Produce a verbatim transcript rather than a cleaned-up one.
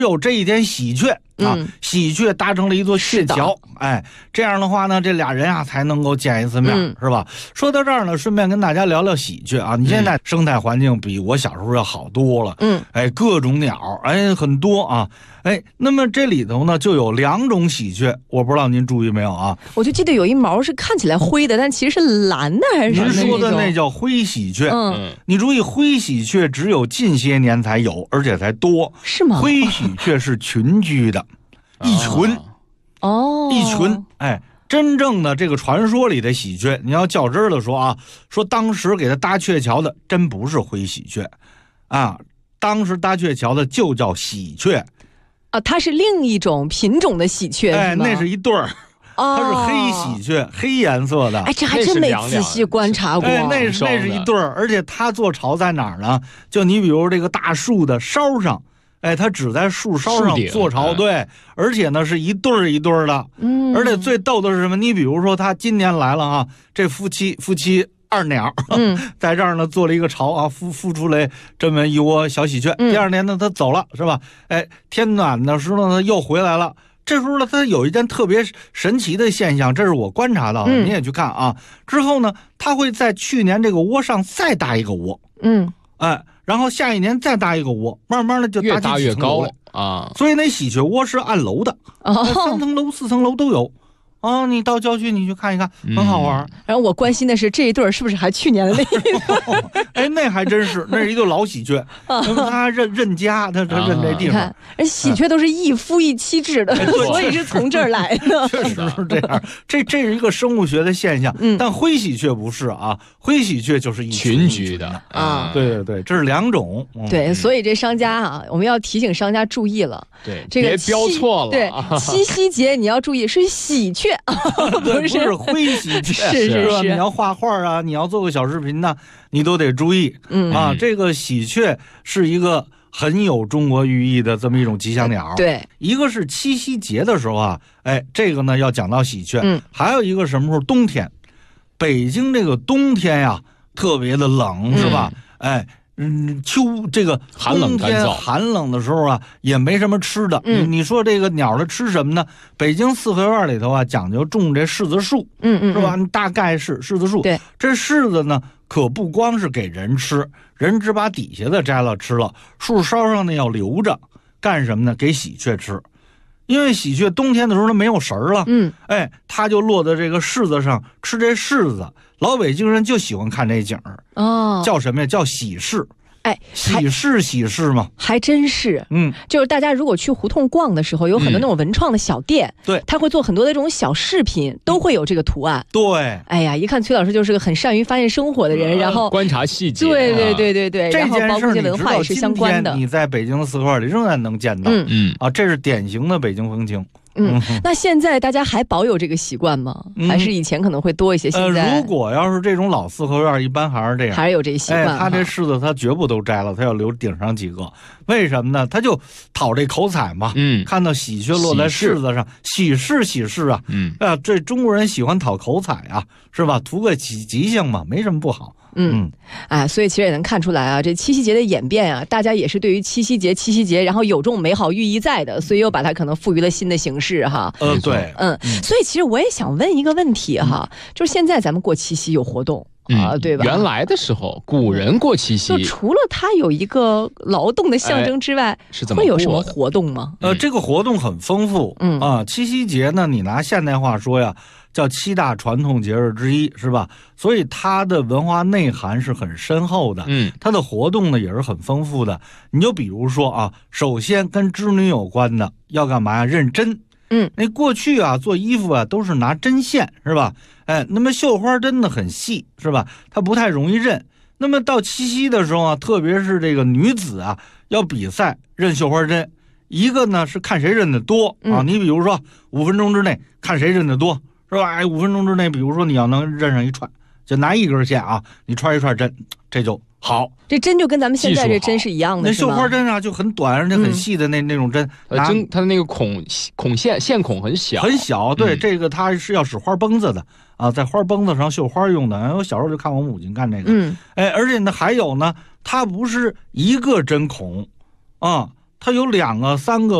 有这一天喜鹊啊，嗯、喜鹊搭成了一座鹊桥，哎，这样的话呢，这俩人啊才能够见一次面，嗯、是吧？说到这儿呢，顺便跟大家聊聊喜鹊啊。你现在生态环境比我小时候要好多了，嗯，哎，各种鸟，哎，很多啊，哎，那么这里头呢就有两种喜鹊，我不知道您注意没有啊？ 我就记得有一毛是看起来灰的，但其实是蓝的还是什么？ 您说的那叫灰喜鹊，嗯，你注意，灰喜鹊只有近些年才有，而且才多， 是吗？ 灰喜鹊是群居的。一群哦， 一群，哎，真正的这个传说里的喜鹊，你要较真的说啊，说当时给他搭鹊桥的真不是灰喜鹊啊，当时搭鹊桥的就叫喜鹊啊，它是另一种品种的喜鹊， 哎，那是一对儿。它是黑喜鹊，黑颜色的。 哎，这还真没仔细观察过。 哎，那是那是一对儿，而且它做巢在哪儿呢？就你比如这个大树的梢上。哎，它只在树梢上做巢，对，而且呢是一对儿一对儿的，嗯，而且最逗的是什么？你比如说，他今年来了啊，这夫妻夫妻二鸟，嗯，在这儿呢做了一个巢啊，孵孵出来这么一窝小喜鹊。嗯、第二年呢，他走了，是吧？哎，天暖的时候呢，他又回来了。这时候呢，他有一件特别神奇的现象，这是我观察到的，嗯、你也去看啊。之后呢，他会在去年这个窝上再搭一个窝，嗯，哎。然后下一年再搭一个窝，慢慢的就越搭越高啊。 所以那喜鹊窝是按楼的，哦、三层楼、四层楼都有。啊，你到郊区你去看一看，很好玩。 嗯、然后我关心的是这一对是不是还去年的那一对？ 哎，那还真是，那是一对老喜鹊，他认认家，他他认这地方。 啊、而喜鹊都是一夫一妻制的，哎、所以是从这儿来的。 确实是这样，这这是一个生物学的现象。嗯、但灰喜鹊不是啊，灰喜鹊就是一群居的啊。对对对，这是两种。 嗯、对，所以这商家啊，我们要提醒商家注意了。 对， 这个别标错了。 对，七夕节你要注意，是喜鹊。 不是不是灰喜鹊， 是是是， 你要画画啊，你要做个小视频呢，你都得注意。嗯啊，这个喜鹊是一个很有中国寓意的这么一种吉祥鸟。 对， 一个是七夕节的时候啊，哎，这个呢要讲到喜鹊。嗯，还有一个什么时候？冬天，北京这个冬天呀、啊，特别的冷，是吧？嗯、哎。嗯，秋这个冬天寒冷的时候啊，也没什么吃的。嗯，你你说这个鸟它吃什么呢？北京四合院里头啊，讲究种这柿子树，嗯嗯，是吧？大概是柿子树。 对， 这柿子呢，可不光是给人吃，人只把底下的摘了吃了，树梢上呢要留着，干什么呢？给喜鹊吃。因为喜鹊冬天的时候它没有食儿了，嗯，哎，它就落在这个柿子上吃这柿子。老北京人就喜欢看这景儿，哦，叫什么呀？叫喜事。哎，喜事喜事嘛， 还真是。嗯，就是大家如果去胡同逛的时候，有很多那种文创的小店， 对、嗯， 他会做很多的这种小饰品，都会有这个图案。 对， 哎呀，一看崔老师就是个很善于发现生活的人，呃、然后观察细节。 对对对对对， 这然后包括一些文化也是相关的。 你在北京的四合院里仍然能见到，嗯嗯啊，这是典型的北京风情。 嗯，那现在大家还保有这个习惯吗？嗯、还是以前可能会多一些？现在、 呃、如果要是这种老四合院，一般还是这样， 还是有这习惯。 哎，他这柿子他绝不都摘了，他要留顶上几个。为什么呢？他就讨这口彩嘛。嗯，看到喜鹊落在柿子上，喜事喜事啊。嗯啊，这中国人喜欢讨口彩啊，是吧？图个吉吉祥嘛，没什么不好。 嗯，哎，所以其实也能看出来啊，这七夕节的演变啊，大家也是对于七夕节、七夕节，然后有这种美好寓意在的，所以又把它可能赋予了新的形式哈。 呃，对， 嗯，所以其实我也想问一个问题哈，嗯、就是现在咱们过七夕有活动。啊，对吧？ 原来的时候，古人过七夕， 就除了它有一个劳动的象征之外， 哎、是怎么会有什么活动吗？ 呃，这个活动很丰富，嗯啊，七夕节呢，你拿现代话说呀，叫七大传统节日之一，是吧？所以它的文化内涵是很深厚的，嗯，它的活动呢也是很丰富的。你就比如说啊，首先跟织女有关的，要干嘛呀？认针。嗯，那过去啊，做衣服啊都是拿针线，是吧？哎，那么绣花针呢很细，是吧？它不太容易认。那么到七夕的时候啊，特别是这个女子啊，要比赛认绣花针，一个呢是看谁认得多啊。嗯、你比如说五分钟之内看谁认得多，是吧？哎，五分钟之内，比如说你要能认上一串，就拿一根线啊，你串一串针，这就好。 这针就跟咱们现在这针是一样的， 那绣花针啊就很短，而且很细的那、嗯、那种针， 呃，针它的那个孔孔线线孔很小， 很小。对，嗯、这个它是要使花绷子的啊，在花绷子上绣花用的。我小时候就看我母亲干这个，嗯，哎，而且呢还有呢，它不是一个针孔啊， 它有两个、三个。